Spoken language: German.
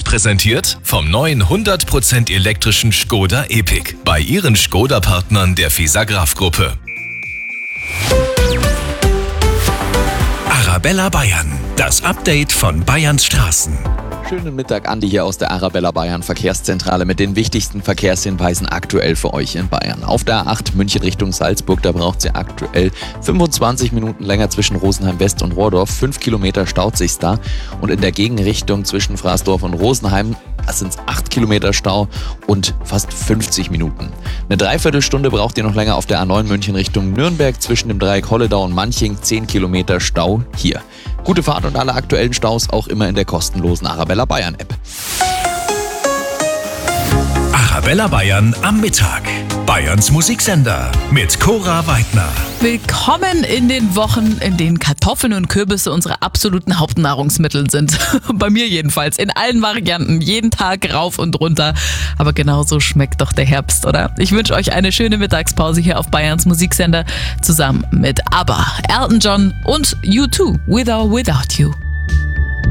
präsentiert vom neuen 100% elektrischen Škoda Epiq bei Ihren Škoda-Partnern der Fisagraph-Gruppe. Arabella Bayern, das Update von Bayerns Straßen. Schönen Mittag, Andi hier aus der Arabella Bayern Verkehrszentrale mit den wichtigsten Verkehrshinweisen aktuell für euch in Bayern. Auf der A8 München Richtung Salzburg, da braucht sie aktuell 25 Minuten länger zwischen Rosenheim West und Rohrdorf. 5 Kilometer staut sich's da. Und in der Gegenrichtung zwischen Fraßdorf und Rosenheim, das sind 8 Kilometer Stau und fast 50 Minuten. Eine Dreiviertelstunde braucht ihr noch länger auf der A9 München Richtung Nürnberg zwischen dem Dreieck Holledau und Manching. 10 Kilometer Stau hier. Gute Fahrt und alle aktuellen Staus auch immer in der kostenlosen Arabella Bayern App. Arabella Bayern am Mittag. Bayerns Musiksender mit Cora Weidner. Willkommen in den Wochen, in denen Kartoffeln und Kürbisse unsere absoluten Hauptnahrungsmittel sind. Bei mir jedenfalls. In allen Varianten. Jeden Tag rauf und runter. Aber genauso schmeckt doch der Herbst, oder? Ich wünsche euch eine schöne Mittagspause hier auf Bayerns Musiksender. Zusammen mit ABBA, Elton John und U2. With or Without You.